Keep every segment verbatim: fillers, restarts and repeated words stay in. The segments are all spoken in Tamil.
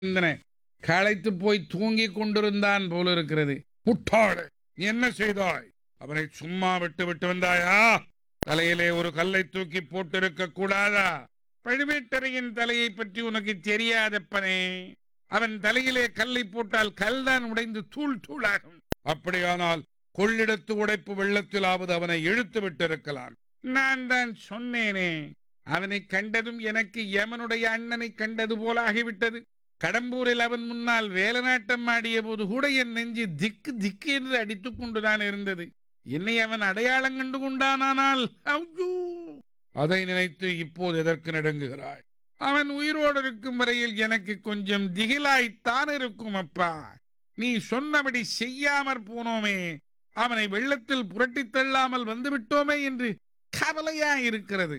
களைத்து போய் தூங்கிக் கொண்டிருந்தான் போலிருக்கிறது. முட்டாளே, என்ன செய்தாய்? அவனை சும்மா விட்டு விட்டு வந்தாயா? தலையிலே ஒரு கல்லை தூக்கி போட்டிருக்க கூடாதா? பழுவேட்டரையின் தலையை பற்றி உனக்கு தெரியாதப்பனே. அவன் தலையிலே கல்லை போட்டால் கல்தான் உடைந்து தூள் தூளாகும். அப்படியானால் கொள்ளிடத்து உடைப்பு வெள்ளத்திலாவது அவனை இழுத்து விட்டிருக்கலாம். நான் தான் சொன்னேனே, அவனை கண்டதும் எனக்கு யமனுடைய அண்ணனை கண்டது போலாகிவிட்டது. கடம்பூரில் அவன் முன்னால் வேலநாட்டம் ஆடிய போது கூட என் நெஞ்சு திக்கு திக்கு என்று அடித்துக் கொண்டுதான் இருந்தது. என்னை அவன் அடையாளம் கண்டு கொண்டானால் அதை நினைத்து இப்போது எதற்கு நடுங்குகிறாய்? அவன் உயிரோடு இருக்கும் வரையில் எனக்கு கொஞ்சம் திகிலாய்த்தான் இருக்கும். அப்பா, நீ சொன்னபடி செய்யாமற் போனோமே, அவனை வெள்ளத்தில் புரட்டித் தள்ளாமல் வந்துவிட்டோமே என்று கவலையா இருக்கிறது.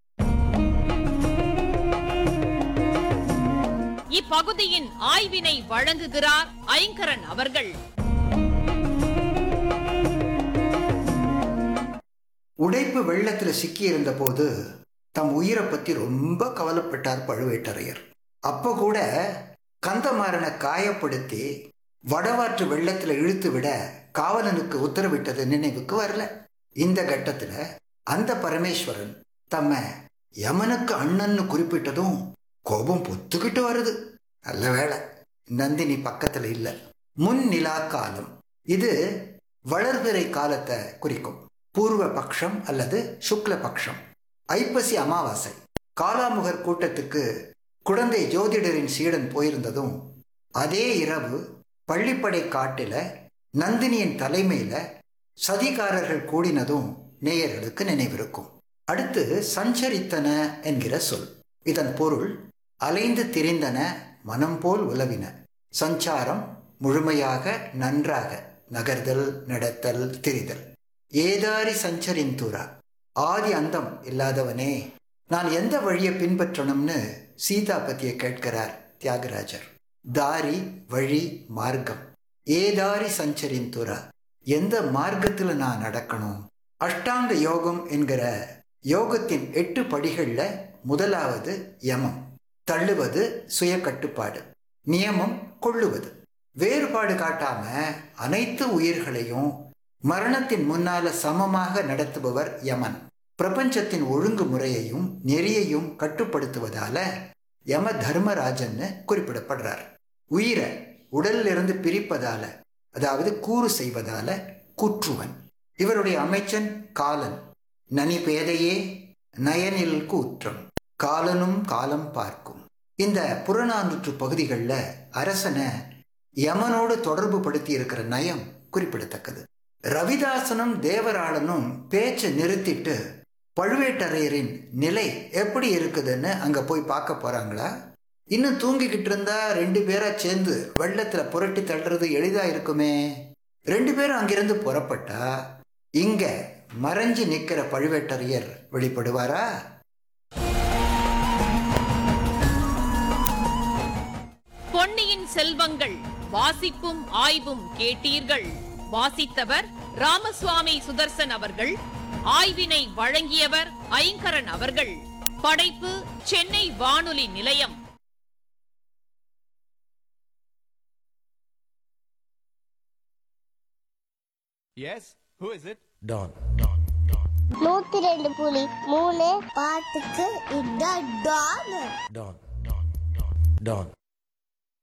இப்பகுதியின் ஆய்வினை வழங்குகிறார் ஐங்கரன் அவர்கள். உடைப்பு வெள்ளத்துல சிக்கி இருந்த போது தம் உயிரை பத்தி ரொம்ப கவலைப்பட்டார் பழுவேட்டரையர். அப்ப கூட கந்தமாறனை காயப்படுத்தி வடவாற்று வெள்ளத்துல இழுத்து விட காவலனுக்கு உத்தரவிட்டது நினைவுக்கு வரல. இந்த கட்டத்துல அந்த பரமேஸ்வரன் தம்ம யமனுக்கு அண்ணன்னு குறிப்பிட்டதும் கோபம் பொத்துக்கிட்டு வருது. நல்ல வேளை நந்தினி பக்கத்துல இல்ல. முன் நிலா காலம் இது வளர்பிறை காலத்தை குறிக்கும். பூர்வ பக்ஷம் அல்லது சுக்ல பக்ஷம். ஐப்பசி அமாவாசை. காலாமுகர் கூட்டத்துக்கு குழந்தை ஜோதிடரின் சீடன் போயிருந்ததும் அதே இரவு பள்ளிப்படை காட்டில நந்தினியின் தலைமையில சதிகாரர்கள் கூடினதும் நேயர்களுக்கு நினைவிருக்கும். அடுத்து சஞ்சரித்தன என்கிற சொல். இதன் பொருள் அலைந்து திரிந்தன, மனம் போல் உலவின. சஞ்சாரம் முழுமையாக நன்றாக நகர்தல், நடத்தல், திரிதல். ஏதாரி சஞ்சரிந்துரா, ஆதி அந்தம் இல்லாதவனே, நான் எந்த வழியை பின்பற்றணும்னு சீதா பத்திய கேட்கிறார் தியாகராஜர். தாரி வழி, மார்க்கம். ஏதாரி சஞ்சரிந்துரா, எந்த மார்க்கத்துல நான் நடக்கணும்? அஷ்டாங்க யோகம் என்கிற யோகத்தின் எட்டு படிகள்ல முதலாவது யமம். தள்ளுவது சுய கட்டுப்பாடு, நியமம் கொள்ளுவது. வேறுபாடு காட்டாம அனைத்து உயிர்களையும் மரணத்தின் முன்னால சமமாக நடத்துபவர் யமன். பிரபஞ்சத்தின் ஒழுங்கு முறையையும் நெறியையும் கட்டுப்படுத்துவதால யம தர்மராஜன்னு குறிப்பிடப்படுறார். உயிரை உடலில் இருந்து பிரிப்பதால, அதாவது கூறு செய்வதால கூற்றுவன். இவருடைய அமைச்சன் காலன். நனி பேதையே நயனில் கூற்றம், காலனும் காலம் பார்க்கும். இந்த புறநானூற்று பகுதிகளில் அரசனை யமனோடு தொடர்பு படுத்தி இருக்கிற நயம் குறிப்பிடத்தக்கது. ரவிதாசனும் தேவராளனும் பேச்சை நிறுத்திட்டு பழுவேட்டரையரின் நிலை எப்படி இருக்குதுன்னு அங்க போய் பார்க்க போறாங்களா? இன்னும் தூங்கிக்கிட்டு இருந்தா ரெண்டு பேரா சேர்ந்து வெள்ளத்துல புரட்டி தள்ளுறது எளிதா இருக்குமே. ரெண்டு பேரும் அங்கிருந்து புறப்பட்டா இங்க மறைஞ்சு நிக்கிற பழுவேட்டரையர் வெளிப்படுவாரா? பொன்னியின் செல்வங்கள் வாசிப்பும் ஆய்வும் கேட்டீர்கள். வாசித்தவர் ராமசுவாமி சுதர்சன் அவர்கள். ஆய்வினை வழங்கியவர் ஐங்கரன் அவர்கள். படைப்பு சென்னை வானொலி நிலையம். Yes, who is it? Don. நூத்தி ரெண்டு புலி மூணு பாட்டுக்கு இதான் டான். Don. Don.